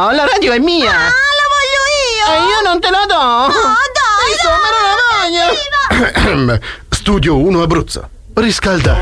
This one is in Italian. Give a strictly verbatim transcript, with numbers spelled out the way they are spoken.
No, la radio è mia! Ah, la voglio io! E io non te la do! No, dai! Insomma, non la voglio! Studio uno Abruzzo. Riscalda.